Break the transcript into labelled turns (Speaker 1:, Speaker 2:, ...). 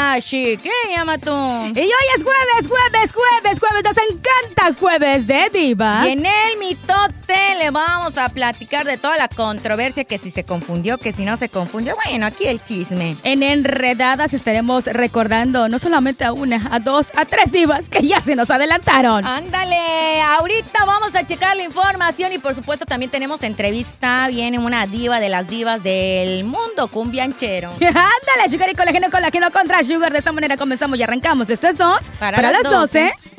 Speaker 1: más chiquilla, Matún.
Speaker 2: Y hoy es jueves. Nos encanta jueves de divas.
Speaker 1: Y en el mitote le vamos a platicar de toda la controversia, que si se confundió, que si no se confundió. Bueno, aquí el chisme.
Speaker 2: En Enredadas estaremos recordando no solamente a una, a dos, a tres divas que ya se nos adelantaron.
Speaker 1: Ándale, ahorita vamos a checar la información y por supuesto también tenemos entrevista. Viene una diva de las divas del mundo cumbianchero.
Speaker 2: Ándale, Sugar y colágeno contra Sugar. De esta manera comenzamos y arrancamos. Esto es 2
Speaker 1: para las 12.